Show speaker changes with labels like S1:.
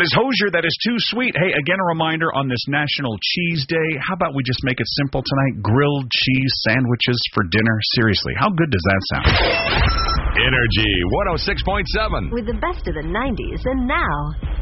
S1: is Hozier, that is too sweet. Hey, again, a reminder on this National Cheese Day. How about we just make it simple tonight? Grilled cheese sandwiches for dinner. Seriously, how good does that sound?
S2: Energy 106.7.
S3: With the best of the 90s and now.